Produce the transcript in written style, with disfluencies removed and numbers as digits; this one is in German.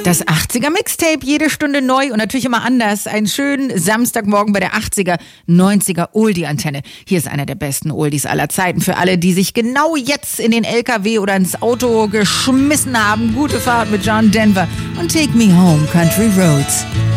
Das 80er Mixtape, jede Stunde neu und natürlich immer anders. Einen schönen Samstagmorgen bei der 80er, 90er Oldie-Antenne. Hier ist einer der besten Oldies aller Zeiten für alle, die sich genau jetzt in den LKW oder ins Auto geschmissen haben. Gute Fahrt mit John Denver und Take Me Home, Country Roads.